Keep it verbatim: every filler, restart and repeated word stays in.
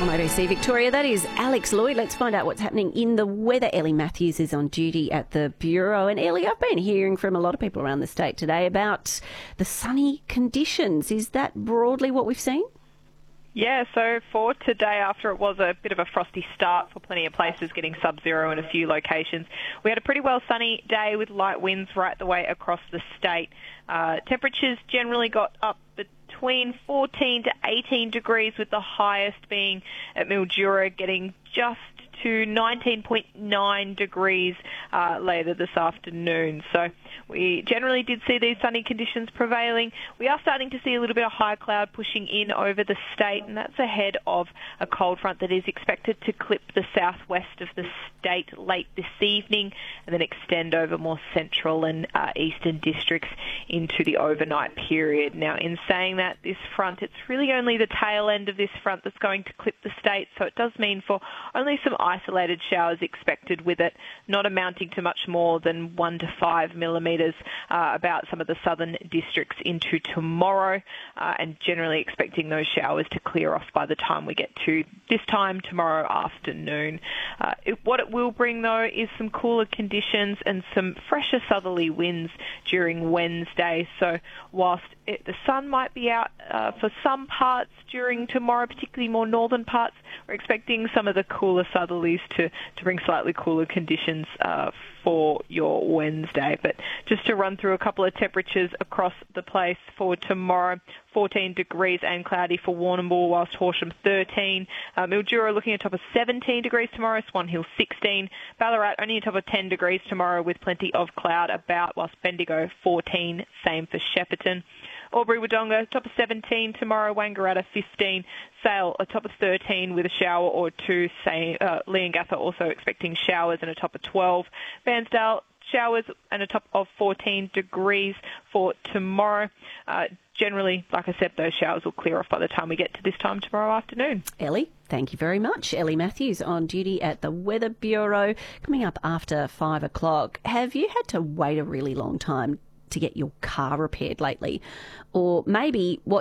On O C Victoria, that is Alex Lloyd. Let's find out what's happening in the weather. Ellie Matthews is on duty at the Bureau. And Ellie, I've been hearing from a lot of people around the state today about the sunny conditions. Is that broadly what we've seen? Yeah, so for today, after it was a bit of a frosty start for plenty of places getting sub-zero in a few locations, we had a pretty well sunny day with light winds right the way across the state. Uh, temperatures generally got up between fourteen to eighteen degrees, with the highest being at Mildura getting just to nineteen point nine degrees uh, later this afternoon. So we generally did see these sunny conditions prevailing. We are starting to see a little bit of high cloud pushing in over the state, and that's ahead of a cold front that is expected to clip the southwest of the state late this evening and then extend over more central and uh, eastern districts into the overnight period. Now, in saying that, this front, it's really only the tail end of this front that's going to clip the state, so it does mean for only some isolated showers expected with it, not amounting to much more than one to five millimetres uh, about some of the southern districts into tomorrow, uh, and generally expecting those showers to clear off by the time we get to this time tomorrow afternoon. Uh, it, what it will bring, though, is some cooler conditions and some fresher southerly winds during Wednesday. So whilst it, the sun might be out uh, for some parts during tomorrow, particularly more northern parts, we're expecting some of the cooler southerlies to, to bring slightly cooler conditions uh, for your Wednesday. But just to run through a couple of temperatures across the place for tomorrow: fourteen degrees and cloudy for Warrnambool, whilst Horsham thirteen. Uh, Mildura looking at top of seventeen degrees tomorrow, Swan Hill sixteen. Ballarat only at top of ten degrees tomorrow with plenty of cloud about, whilst Bendigo fourteen, same for Shepparton. Albury Wodonga, top of seventeen tomorrow, Wangaratta fifteen, Sale a top of thirteen with a shower or two, say, uh, Leongatha also expecting showers and a top of twelve, Bairnsdale showers and a top of fourteen degrees for tomorrow. Uh, generally, like I said, those showers will clear off by the time we get to this time tomorrow afternoon. Ellie, thank you very much. Ellie Matthews on duty at the Weather Bureau. Coming up after five o'clock, have you had to wait a really long time to get your car repaired lately? Or maybe what